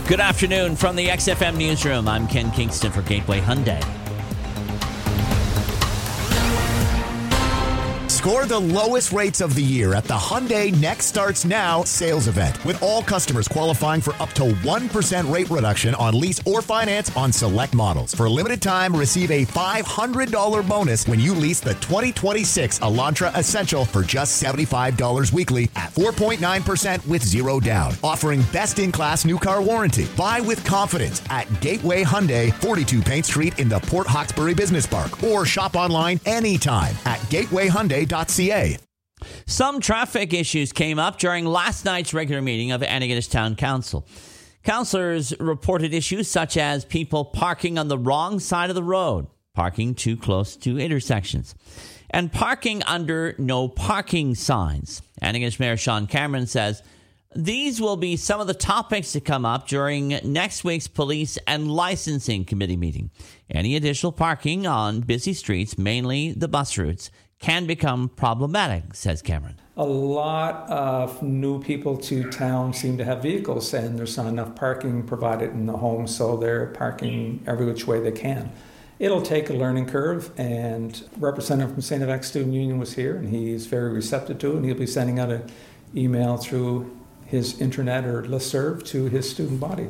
Good afternoon from the XFM Newsroom. I'm Ken Kingston for Gateway Hyundai. Score the lowest rates of the year at the Hyundai Next Starts Now sales event, with all customers qualifying for up to 1% rate reduction on lease or finance on select models. For a limited time, receive a $500 bonus when you lease the 2026 Elantra Essential for just $75 weekly at 4.9% with zero down. Offering best-in-class new car warranty. Buy with confidence at Gateway Hyundai, 42 Paint Street in the Port Hawkesbury Business Park, or shop online anytime at gatewayhyundai.ca. Some traffic issues came up during last night's regular meeting of Antigonish Town Council. Councillors reported issues such as people parking on the wrong side of the road, parking too close to intersections, and parking under no parking signs. Antigonish Mayor Sean Cameron says these will be some of the topics to come up during next week's Police and Licensing Committee meeting. Any additional parking on busy streets, mainly the bus routes, can become problematic, says Cameron. A lot of new people to town seem to have vehicles, and there's not enough parking provided in the homes, so they're parking every which way they can. It'll take a learning curve, and representative from St. FX Student Union was here, and he's very receptive to it, and he'll be sending out an email through his internet or listserv to his student body.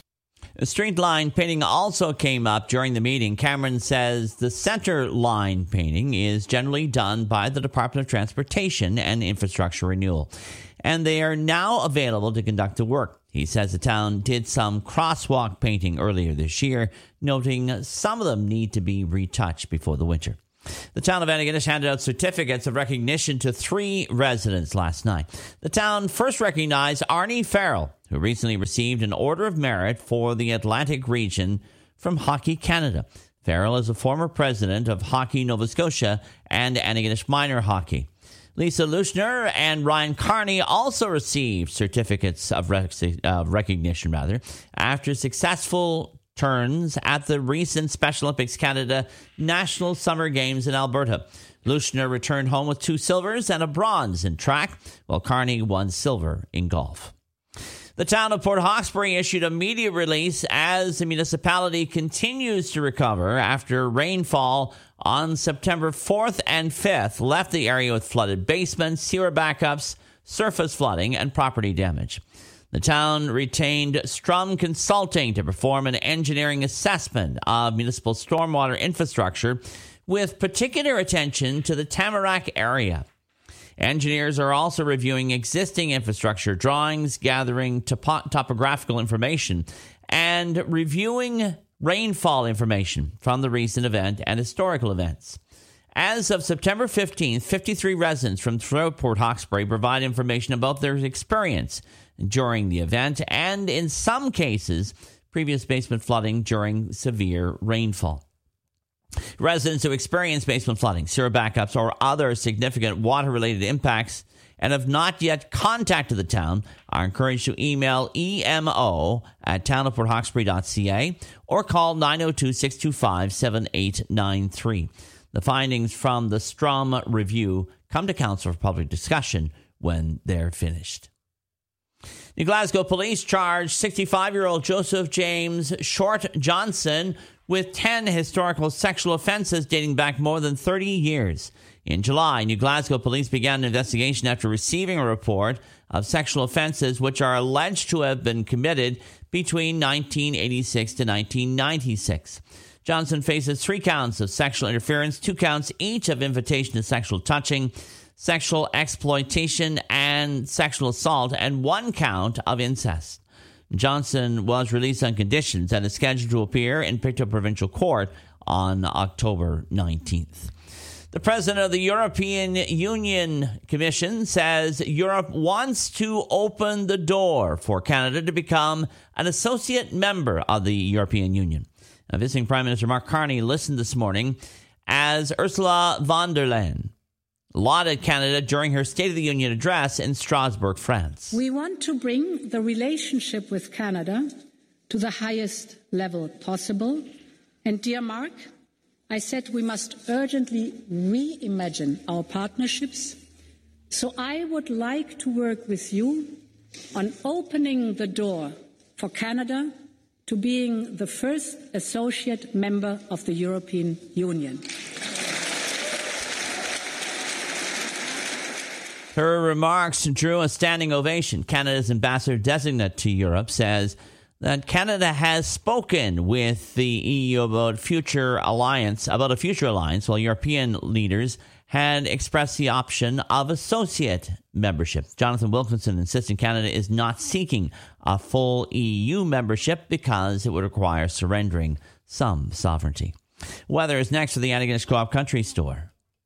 Street line painting also came up during the meeting. Cameron says the center line painting is generally done by the Department of Transportation and Infrastructure Renewal, and they are now available to conduct the work. He says the town did some crosswalk painting earlier this year, noting some of them need to be retouched before the winter. The town of Antigonish handed out certificates of recognition to 3 residents last night. The town first recognized Arnie Farrell, who recently received an Order of Merit for the Atlantic region from Hockey Canada. Farrell is a former president of Hockey Nova Scotia and Antigonish Minor Hockey. Lisa Luschner and Ryan Carney also received certificates of recognition after successful turns at the recent Special Olympics Canada National Summer Games in Alberta. Luschner returned home with 2 silvers and a bronze in track, while Carney won silver in golf. The town of Port Hawkesbury issued a media release as the municipality continues to recover after rainfall on September 4th and 5th left the area with flooded basements, sewer backups, surface flooding, and property damage. The town retained Strum Consulting to perform an engineering assessment of municipal stormwater infrastructure with particular attention to the Tamarack area. Engineers are also reviewing existing infrastructure drawings, gathering topographical information, and reviewing rainfall information from the recent event and historical events. As of September 15th, 53 residents from throughout Port Hawkesbury provide information about their experience during the event and, in some cases, previous basement flooding during severe rainfall. Residents who experience basement flooding, sewer backups, or other significant water-related impacts and have not yet contacted the town are encouraged to email emo@townofporthawkesbury.ca or call 902-625-7893. The findings from the Strum review come to Council for public discussion when they're finished. New Glasgow Police charged 65-year-old Joseph James Short Johnson with 10 historical sexual offenses dating back more than 30 years. In July, New Glasgow Police began an investigation after receiving a report of sexual offenses which are alleged to have been committed between 1986 to 1996. Johnson faces 3 counts of sexual interference, 2 counts each of invitation to sexual touching, sexual exploitation, and sexual assault, and 1 count of incest. Johnson was released on conditions and is scheduled to appear in Pictou Provincial Court on October 19th. The president of the European Union Commission says Europe wants to open the door for Canada to become an associate member of the European Union. Now, visiting Prime Minister Mark Carney listened this morning as Ursula von der Leyen lauded Canada during her State of the Union address in Strasbourg, France. We want to bring the relationship with Canada to the highest level possible. And dear Mark, I said we must urgently reimagine our partnerships. So I would like to work with you on opening the door for Canada to being the first associate member of the European Union. Her remarks drew a standing ovation. Canada's ambassador-designate to Europe says that Canada has spoken with the EU about a future alliance, while European leaders had expressed the option of associate membership. Jonathan Wilkinson insisting Canada is not seeking a full EU membership because it would require surrendering some sovereignty. Weather is next for the Antigonish Co-op Country Store.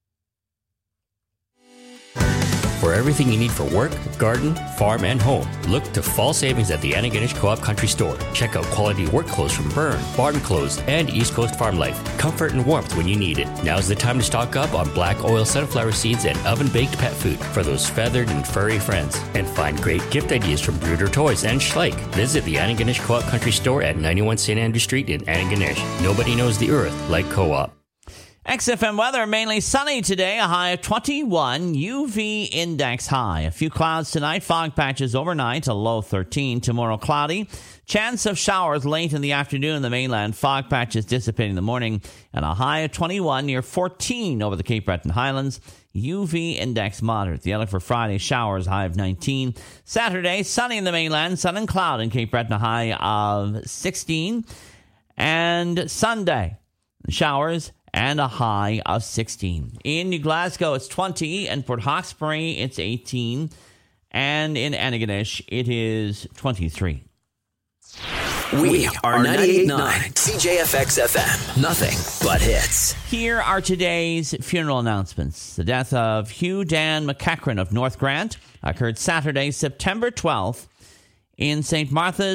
For everything you need for work, garden, farm, and home, look to fall savings at the Antigonish Co-op Country Store. Check out quality work clothes from Byrne, Barton Clothes, and East Coast Farm Life. Comfort and warmth when you need it. Now's the time to stock up on black oil sunflower seeds and oven-baked pet food for those feathered and furry friends. And find great gift ideas from Bruder Toys and Schleich. Visit the Antigonish Co-op Country Store at 91 St. Andrew Street in Antigonish. Nobody knows the earth like Co-op. XFM weather, mainly sunny today, a high of 21, UV index high. A few clouds tonight, fog patches overnight, a low 13. Tomorrow cloudy, chance of showers late in the afternoon in the mainland, fog patches dissipating in the morning, and a high of 21 near 14 over the Cape Breton Highlands. UV index moderate. The outlook for Friday, showers, high of 19. Saturday, sunny in the mainland, sun and cloud in Cape Breton, a high of 16. And Sunday, showers and a high of 16. In New Glasgow, it's 20. In Port Hawkesbury, it's 18. And in Antigonish, it is 23. We are 98.9 CJFX FM. Nothing but hits. Here are today's funeral announcements. The death of Hugh Dan McEachran of North Grant occurred Saturday, September 12th in St. Martha's